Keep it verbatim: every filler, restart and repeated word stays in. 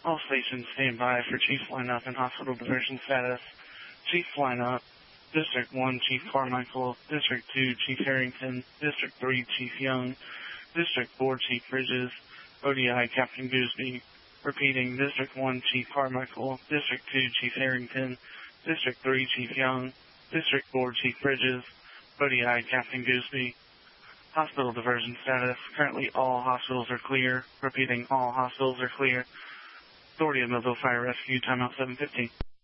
All stations stand by for Chief lineup and hospital diversion status. Chief lineup, District one, Chief Carmichael, District two, Chief Harrington, District three, Chief Young, District four, Chief Bridges, O D I, Captain Gooseby. Repeating, District one, Chief Carmichael, District two, Chief Harrington, District three, Chief Young, District four, Chief Bridges, O D I, Captain Gooseby. Hospital diversion status. Currently all hospitals are clear. Repeating, all hospitals are clear. Authority of Mobile Fire Rescue, timeout seven fifteen.